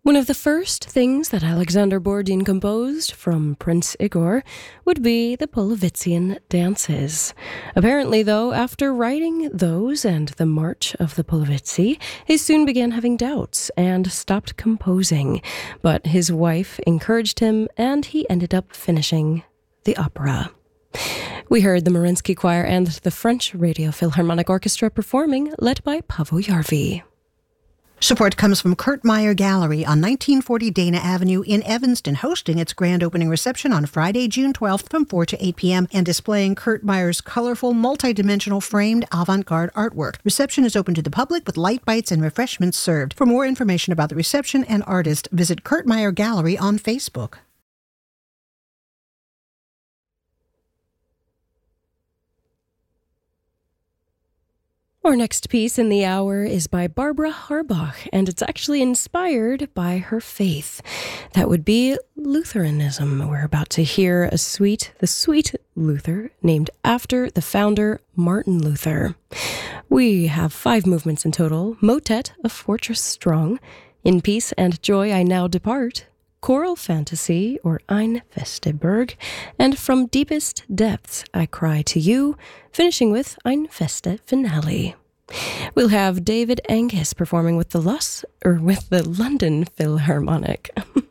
One of the first things that Alexander Borodin composed from Prince Igor would be the Polovitzian dances. Apparently, though, after writing those and the March of the Polovitzi, he soon began having doubts and stopped composing. But his wife encouraged him, and he ended up finishing the opera. We heard the Mariinsky Choir and the French Radio Philharmonic Orchestra performing, led by Paavo Järvi. Support comes from Kurt Meyer Gallery on 1940 Dana Avenue in Evanston, hosting its grand opening reception on Friday, June 12th from 4 to 8 p.m. and displaying Kurt Meyer's colorful, multidimensional framed avant-garde artwork. Reception is open to the public with light bites and refreshments served. For more information about the reception and artist, visit Kurt Meyer Gallery on Facebook. Our next piece in the hour is by Barbara Harbach, and it's actually inspired by her faith. That would be Lutheranism. We're about to hear the sweet Luther, named after the founder Martin Luther. We have 5 movements in total. Motet, A Fortress Strong, In Peace and Joy I Now Depart, Choral Fantasy, or Ein Feste Burg, and From Deepest Depths I Cry to You, finishing with Ein Feste Finale. We'll have David Angus performing with the London Philharmonic.